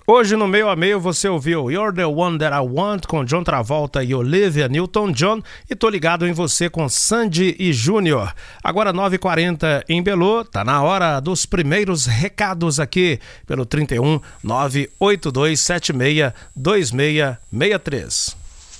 Hoje no Meio a Meio você ouviu You're the One That I Want com John Travolta e Olivia Newton-John e Tô Ligado em Você com Sandy e Júnior. Agora 9h40 em Belô, tá na hora dos primeiros recados aqui pelo 31 98276 2663.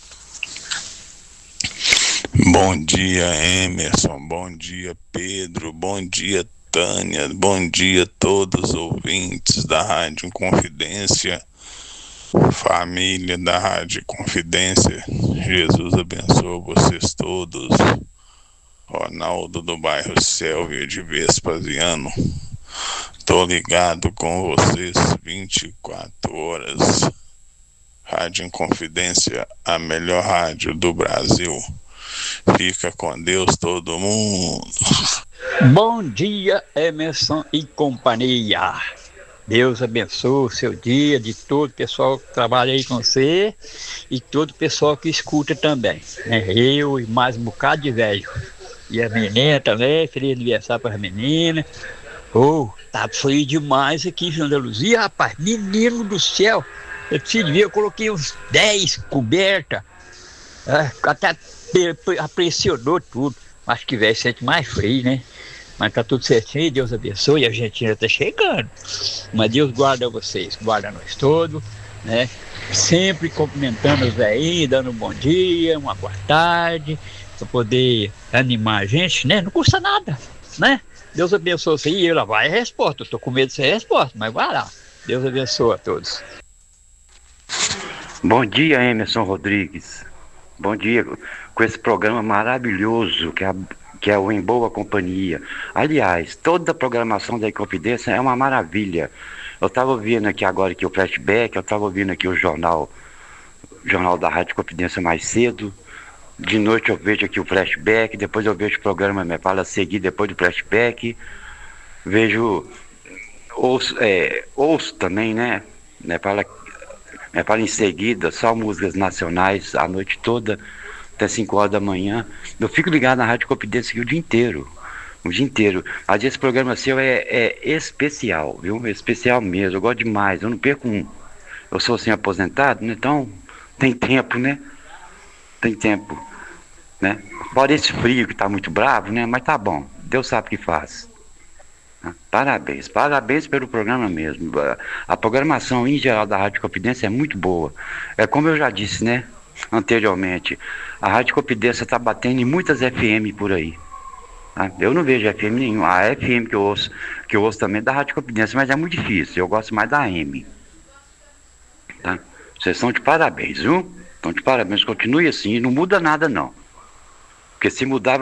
Bom dia, Emerson, bom dia, Pedro, bom dia, Tânia, bom dia a todos os ouvintes da Rádio Confidência, família da Rádio Confidência. Jesus abençoe vocês todos. Ronaldo do bairro Sélvia de Vespasiano. Tô ligado com vocês 24 horas. Rádio Confidência, a melhor rádio do Brasil. Fica com Deus todo mundo. Bom dia, Emerson e companhia. Deus abençoe o seu dia, de todo o pessoal que trabalha aí com você e todo o pessoal que escuta também, né? Eu e mais um bocado de velho. E a menina também, feliz aniversário para a menina. Tá frio demais aqui em Santa Luzia, rapaz. Menino do céu, eu preciso ver, eu coloquei uns 10 cobertas. Até pressionou tudo. Acho que velho sente mais frio, né? Mas tá tudo certinho, Deus abençoe, a Argentina tá chegando. Mas Deus guarda vocês, guarda nós todos, né? Sempre cumprimentando os velhinhos, dando um bom dia, uma boa tarde, para poder animar a gente, né? Não custa nada, né? Deus abençoe você. E ela vai a resposta, eu tô com medo de ser a resposta, mas vai lá. Deus abençoe a todos. Bom dia, Emerson Rodrigues. Bom dia com esse programa maravilhoso que é o Em Boa Companhia. Aliás, toda a programação da Inconfidência é uma maravilha. Eu estava ouvindo aqui agora aqui o flashback, eu estava ouvindo aqui o jornal da Rádio Confidência mais cedo. De noite eu vejo aqui o flashback, depois eu vejo o programa Me Fala a seguir depois do flashback. Ouço também, né? Me Fala em seguida, só músicas nacionais a noite toda, até 5 horas da manhã. Eu fico ligado na Rádio Confidência aqui o dia inteiro. Às vezes esse programa seu é especial, viu? É especial mesmo, eu gosto demais, eu não perco um. Eu sou assim aposentado, né? Então tem tempo, né? Fora esse frio que tá muito bravo, né? Mas tá bom, Deus sabe o que faz. Parabéns pelo programa mesmo. A programação em geral da Rádio Confidência é muito boa. É como eu já disse, né, anteriormente, a Rádio Confidência está batendo em muitas FM por aí. Tá? Eu não vejo FM nenhuma. A FM que eu ouço também é da Rádio Confidência, mas é muito difícil. Eu gosto mais da AM. Tá? Vocês estão de parabéns, viu? Estão de parabéns. Continue assim, não muda nada não. Porque se mudar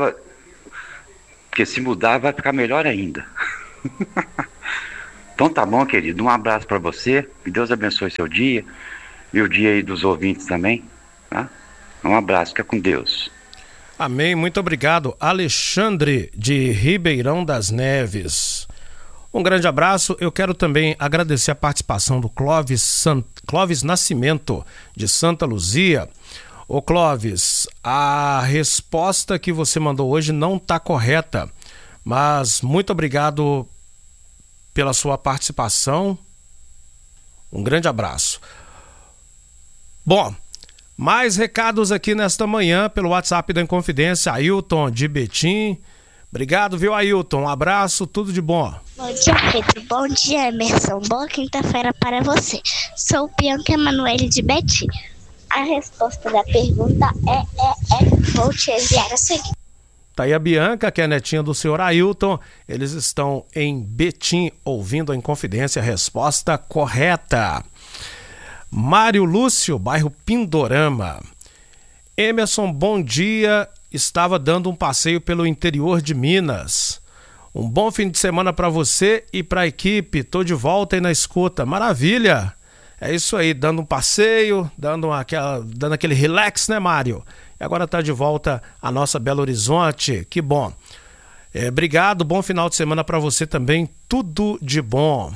vai ficar melhor ainda. Então tá bom, querido, um abraço para você, que Deus abençoe seu dia e o dia aí dos ouvintes também, tá? Um abraço, fica com Deus. Amém, muito obrigado, Alexandre de Ribeirão das Neves. Um grande abraço. Eu quero também agradecer a participação do Clóvis Nascimento de Santa Luzia. Ô Clóvis, a resposta que você mandou hoje não está correta, mas muito obrigado pela sua participação. Um grande abraço. Bom, mais recados aqui nesta manhã pelo WhatsApp da Inconfidência. Ailton de Betim. Obrigado, viu, Ailton? Um abraço, tudo de bom. Bom dia, Pedro. Bom dia, Emerson. Boa quinta-feira para você. Sou Bianca Emanuele de Betim. A resposta da pergunta vou te enviar a seguir. Tá aí a Bianca, que é netinha do senhor Ailton. Eles estão em Betim, ouvindo a Inconfidência. A resposta correta. Mário Lúcio, bairro Pindorama. Emerson, bom dia. Estava dando um passeio pelo interior de Minas. Um bom fim de semana para você e para a equipe. Tô de volta aí na escuta. Maravilha. É isso aí, dando um passeio, dando aquele relax, né, Mário? E agora tá de volta a nossa Belo Horizonte, que bom. Obrigado, bom final de semana para você também, tudo de bom.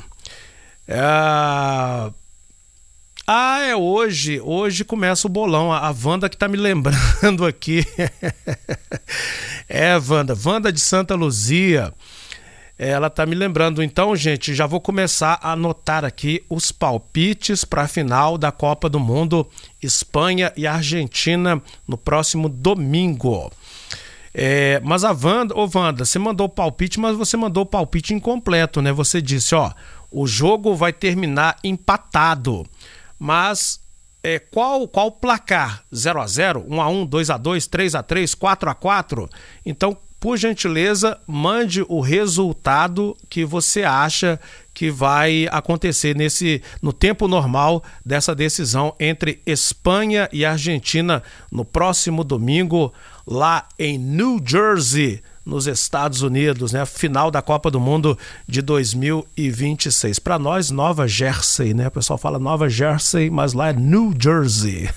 Hoje começa o bolão, a Wanda que tá me lembrando aqui. Wanda de Santa Luzia. Ela tá me lembrando. Então, gente, já vou começar a anotar aqui os palpites para a final da Copa do Mundo, Espanha e Argentina, no próximo domingo. Mas a Wanda, Wanda, você mandou o palpite, mas você mandou o palpite incompleto, né? Você disse, o jogo vai terminar empatado, mas qual o placar? 0-0, 1-1, 2-2, 3-3, 4-4? Então, por gentileza, mande o resultado que você acha que vai acontecer no tempo normal dessa decisão entre Espanha e Argentina no próximo domingo, lá em New Jersey, nos Estados Unidos, né? Final da Copa do Mundo de 2026. Para nós, Nova Jersey, né? O pessoal fala Nova Jersey, mas lá é New Jersey.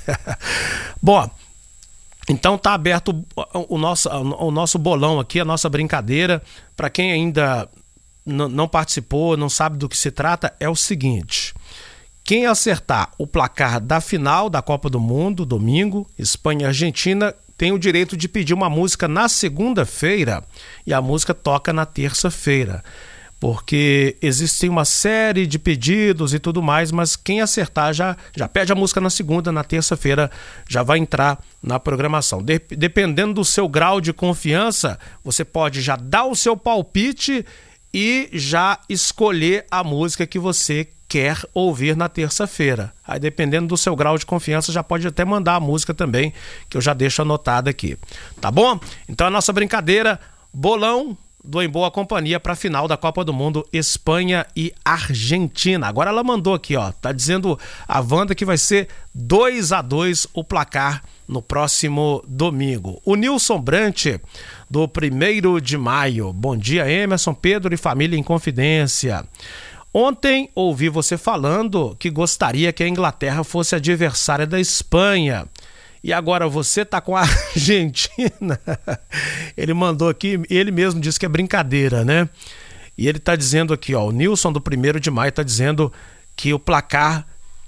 Bom, então tá aberto o nosso bolão aqui, a nossa brincadeira. Para quem ainda não participou, não sabe do que se trata, é o seguinte: quem acertar o placar da final da Copa do Mundo, domingo, Espanha e Argentina, tem o direito de pedir uma música na segunda-feira e a música toca na terça-feira. Porque existem uma série de pedidos e tudo mais, mas quem acertar já pede a música na segunda, na terça-feira já vai entrar na programação. Dependendo do seu grau de confiança, você pode já dar o seu palpite e já escolher a música que você quer ouvir na terça-feira. Aí, dependendo do seu grau de confiança, já pode até mandar a música também, que eu já deixo anotada aqui. Tá bom? Então a nossa brincadeira, bolão do Em Boa Companhia para a final da Copa do Mundo, Espanha e Argentina. Agora ela mandou aqui, tá dizendo a Wanda que vai ser 2-2 o placar no próximo domingo. O Nilson Brant, do 1º de maio. Bom dia, Emerson, Pedro e família em confidência. Ontem ouvi você falando que gostaria que a Inglaterra fosse adversária da Espanha. E agora você tá com a Argentina. Ele mandou aqui, ele mesmo disse que é brincadeira, né? E ele tá dizendo aqui, o Nilson do 1º de maio tá dizendo que o placar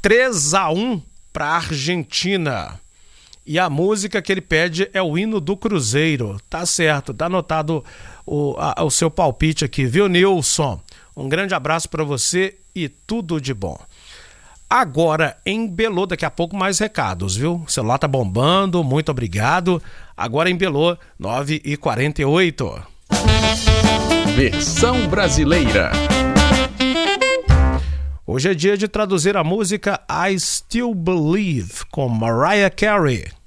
3-1 para a Argentina. E a música que ele pede é o hino do Cruzeiro. Tá certo, tá anotado o seu palpite aqui, viu, Nilson? Um grande abraço para você e tudo de bom. Agora em Belô, daqui a pouco mais recados, viu? O celular tá bombando, muito obrigado. Agora em Belô, 9h48. Versão brasileira. Hoje é dia de traduzir a música I Still Believe, com Mariah Carey.